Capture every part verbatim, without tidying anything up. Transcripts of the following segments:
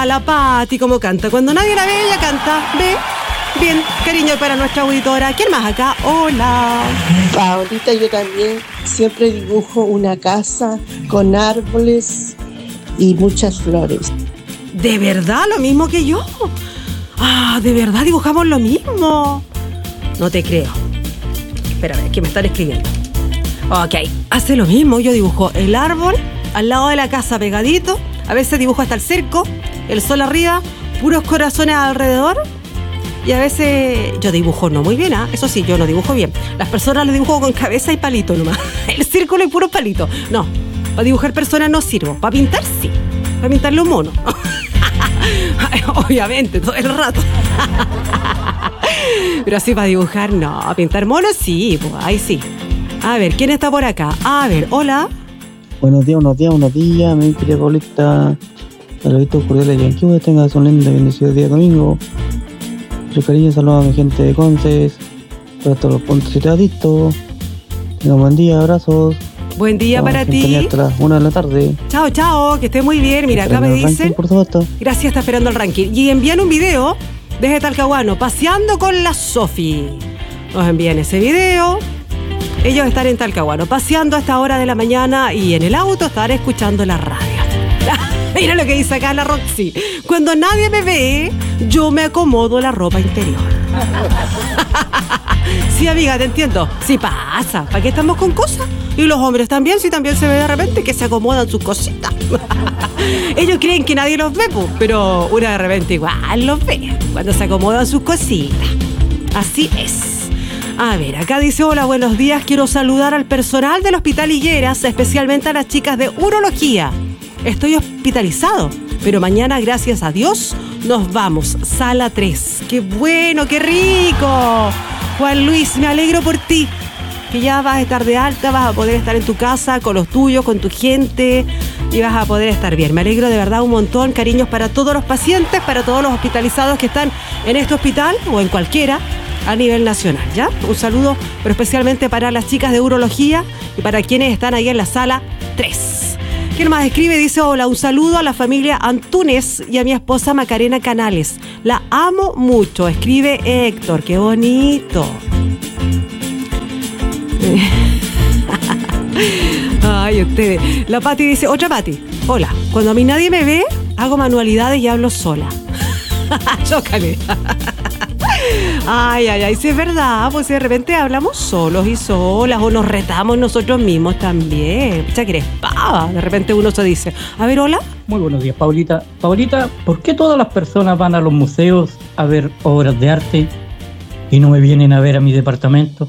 está la Pati, como canta. Cuando nadie la ve, ella canta. ¿Ve? Bien, cariño para nuestra auditora. ¿Quién más acá? Hola. Ahorita yo también siempre dibujo una casa con árboles y muchas flores. ¿De verdad lo mismo que yo? Ah, ¿de verdad dibujamos lo mismo? No te creo. Espérame, que me están escribiendo. Ok, hace lo mismo. Yo dibujo el árbol al lado de la casa pegadito. A veces dibujo hasta el cerco, el sol arriba, puros corazones alrededor. Y a veces yo dibujo no muy bien, ¿eh? Eso sí, yo no dibujo bien. Las personas lo dibujo con cabeza y palito nomás. El círculo y puros palitos. No, para dibujar personas no sirvo. Para pintar sí. Para pintar los monos. Obviamente, todo el rato. Pero así para dibujar, no. A pintar monos sí, pues ahí sí. A ver, ¿quién está por acá? A ver, hola. Buenos días, buenos días, buenos días, mi querida Paulita. Saluditos cordiales de Yanquiwe, tengas un lindo y bendecido día domingo. Su cariño, saludos a mi gente de Conces, para todos los puntos y teatristas. Tengan buen día, abrazos. Buen día Vamos para ti. Hasta las una de la tarde. Chao, chao, que esté muy bien. Mira, acá me dicen. Por supuesto. Gracias, está esperando el ranking. Y envían un video desde Talcahuano, paseando con la Sofi. Nos envían ese video. Ellos están en Talcahuano, paseando a esta hora de la mañana y en el auto estar escuchando la radio. Mira lo que dice acá la Roxy. Cuando nadie me ve, yo me acomodo la ropa interior. Sí, amiga, te entiendo. Sí pasa. ¿Para qué estamos con cosas? Y los hombres también, sí, también se ve de repente que se acomodan sus cositas. Ellos creen que nadie los ve, pero una de repente igual los ve cuando se acomodan sus cositas. Así es. A ver, acá dice, hola, buenos días. Quiero saludar al personal del Hospital Higueras, especialmente a las chicas de urología. Estoy hospitalizado, pero mañana, gracias a Dios, nos vamos. Sala tres. ¡Qué bueno, qué rico! Juan Luis, me alegro por ti. Que ya vas a estar de alta, vas a poder estar en tu casa, con los tuyos, con tu gente, y vas a poder estar bien. Me alegro de verdad un montón. Cariños para todos los pacientes, para todos los hospitalizados que están en este hospital o en cualquiera a nivel nacional, ¿ya? Un saludo, pero especialmente para las chicas de urología y para quienes están ahí en la sala tres. ¿Quién más escribe? Dice, hola, un saludo a la familia Antúnez y a mi esposa Macarena Canales. La amo mucho. Escribe Héctor. ¡Qué bonito! Ay, ustedes. La Pati dice, otra Pati. Hola, cuando a mí nadie me ve, hago manualidades y hablo sola. Chócale. Ay, ay, ay, sí es verdad, pues de repente hablamos solos y solas o nos retamos nosotros mismos también. Ya que eres pava, de repente uno se dice, a ver, hola. Muy buenos días, Paulita. Paulita, ¿por qué todas las personas van a los museos a ver obras de arte y no me vienen a ver a mi departamento?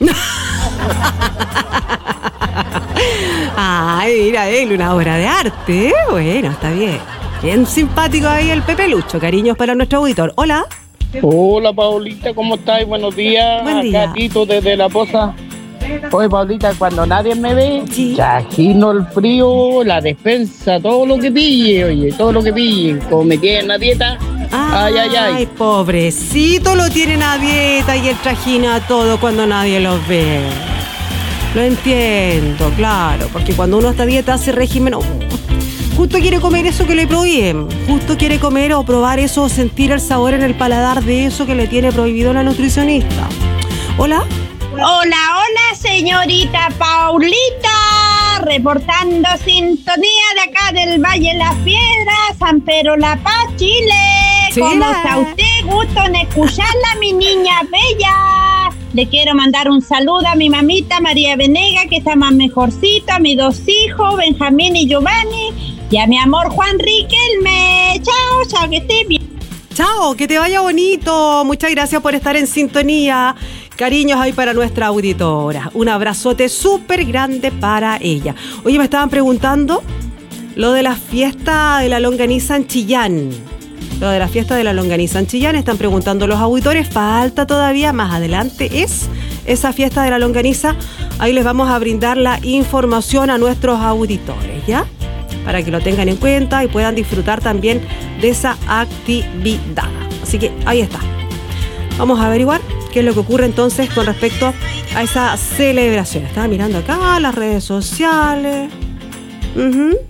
Ay, mira, él, una obra de arte, ¿eh? Bueno, está bien. Bien simpático ahí el Pepe Lucho, cariños para nuestro auditor. Hola. Hola, Paulita, ¿cómo estás? Buenos días. Buen día. Acá Tito desde La Poza. Oye, Paulita, cuando nadie me ve, sí, trajino el frío, la despensa, todo lo que pille, oye, todo lo que pille. Como me tienen a dieta, ay, ay, ay. Ay, pobrecito, lo tienen a dieta y él trajina todo cuando nadie los ve. Lo entiendo, claro, porque cuando uno está a dieta, hace régimen, oh, justo quiere comer eso que le prohíben, justo quiere comer o probar eso o sentir el sabor en el paladar de eso que le tiene prohibido la nutricionista. ¿Hola? Hola, hola, señorita Paulita, reportando sintonía de acá del Valle de las Piedras, San Pedro La Paz, Chile. Sí, ¿Cómo la... está usted? Gusto en escucharla, mi niña bella. Le quiero mandar un saludo a mi mamita María Venega, que está más mejorcito, a mis dos hijos, Benjamín y Giovanni, y a mi amor Juan Riquelme. Chao, chao, que esté bien. Chao, que te vaya bonito. Muchas gracias por estar en sintonía. Cariños ahí para nuestra auditora. Un abrazote súper grande para ella. Oye, me estaban preguntando lo de la fiesta de la longaniza en Chillán. Lo de la fiesta de la longaniza en Chillán. Están preguntando los auditores. Falta todavía. Más adelante es esa fiesta de la longaniza. Ahí les vamos a brindar la información a nuestros auditores, ¿ya? Para que lo tengan en cuenta y puedan disfrutar también de esa actividad. Así que ahí está. Vamos a averiguar qué es lo que ocurre entonces con respecto a esa celebración. Estaba mirando acá las redes sociales. Uh-huh.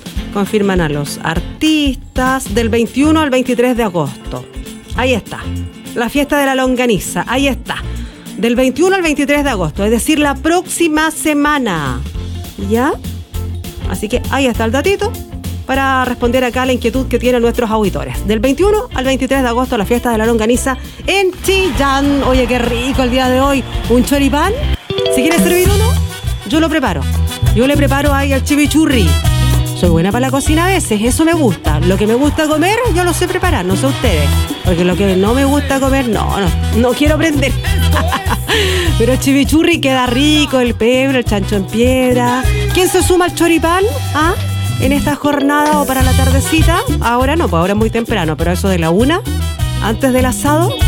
confirman a los artistas del veintiuno al veintitrés de agosto. Ahí está. La fiesta de la longaniza, ahí está. Del veintiuno al veintitrés de agosto, es decir, la próxima semana. ¿Ya? Así que ahí está el datito para responder acá a la inquietud que tienen nuestros auditores. Del veintiuno al veintitrés de agosto, la fiesta de la longaniza en Chillán. Oye, qué rico el día de hoy. Un choripán. Si quieres servir uno, yo lo preparo. Yo le preparo ahí al chimichurri. Soy buena para la cocina a veces, eso me gusta. Lo que me gusta comer, yo lo sé preparar, no sé ustedes. Porque lo que no me gusta comer, no, no, no quiero aprender. Pero el chimichurri queda rico, el pebre, el chancho en piedra. ¿Quién se suma al choripán? ¿Ah? En esta jornada o para la tardecita. Ahora no, pues ahora es muy temprano, pero eso de la una, antes del asado,